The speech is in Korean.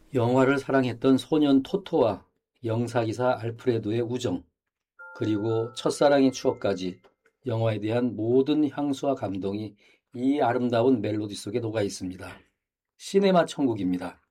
영화를 사랑했던 소년 토토와 영사기사 알프레도의 우정, 그리고 첫사랑의 추억까지 영화에 대한 모든 향수와 감동이 이 아름다운 멜로디 속에 녹아 있습니다. 시네마 천국입니다.